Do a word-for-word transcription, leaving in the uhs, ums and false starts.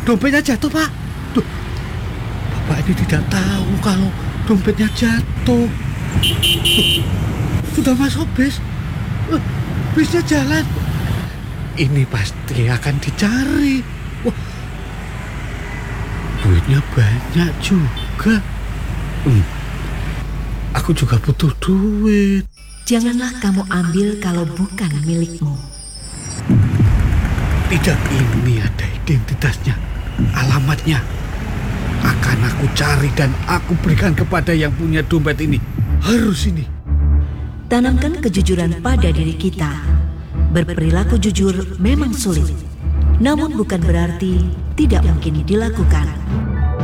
dompetnya jatuh, Pak. Tuh, Bapak ini tidak tahu kalau dompetnya jatuh. Tuh, sudah masuk bis. Uh, bisnya jalan. Ini pasti akan dicari. Wah, duitnya banyak juga. Hmm, aku juga butuh duit. Janganlah kamu ambil kalau bukan milikmu. Tidak, ini ada identitasnya, alamatnya. Akan aku cari dan aku berikan kepada yang punya dompet ini. Harus ini. Tanamkan kejujuran pada diri kita. Berperilaku jujur memang sulit, namun bukan berarti tidak mungkin dilakukan.